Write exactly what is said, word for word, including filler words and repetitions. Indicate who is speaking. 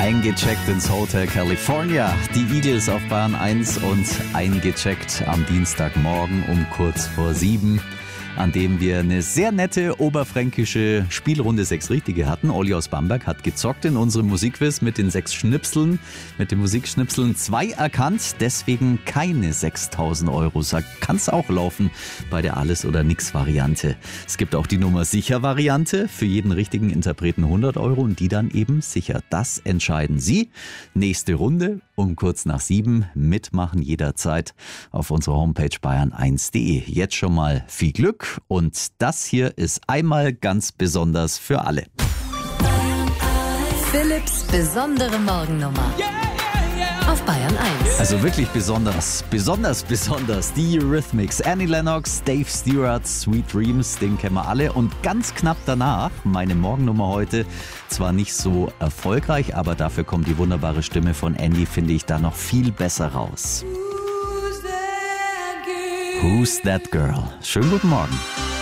Speaker 1: Eingecheckt ins Hotel California. Die Eagles auf Bayern eins und eingecheckt am Dienstagmorgen um kurz vor sieben, an dem wir eine sehr nette oberfränkische Spielrunde sechs Richtige hatten. Olli aus Bamberg hat gezockt in unserem Musikquiz mit den sechs Schnipseln, mit den Musikschnipseln zwei erkannt, deswegen keine sechstausend Euro. So kann es auch laufen bei der Alles-oder-Nix-Variante. Es gibt auch die Nummer-Sicher-Variante, für jeden richtigen Interpreten hundert Euro und die dann eben sicher. Das entscheiden Sie. Nächste Runde um kurz nach sieben. Mitmachen jederzeit auf unserer Homepage bayern eins punkt de. Jetzt schon mal viel Glück. Und das hier ist einmal ganz besonders für alle.
Speaker 2: Philipps besondere Morgennummer auf Bayern eins.
Speaker 1: Also wirklich besonders, besonders, besonders. Die Eurythmics, Annie Lennox, Dave Stewart, Sweet Dreams, den kennen wir alle. Und ganz knapp danach, meine Morgennummer heute, zwar nicht so erfolgreich, aber dafür kommt die wunderbare Stimme von Annie, finde ich, da noch viel besser raus. Who's that girl? Schönen guten Morgen.